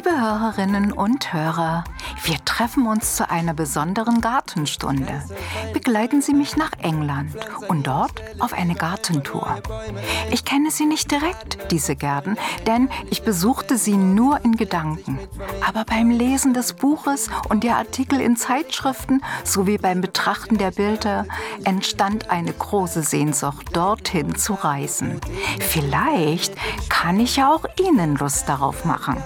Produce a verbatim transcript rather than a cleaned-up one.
Liebe Hörerinnen und Hörer, wir treffen uns zu einer besonderen Gartenstunde. Begleiten Sie mich nach England und dort auf eine Gartentour. Ich kenne sie nicht direkt, diese Gärten, denn ich besuchte sie nur in Gedanken. Aber beim Lesen des Buches und der Artikel in Zeitschriften sowie beim Betrachten der Bilder entstand eine große Sehnsucht, dorthin zu reisen. Vielleicht kann ich ja auch Ihnen Lust darauf machen.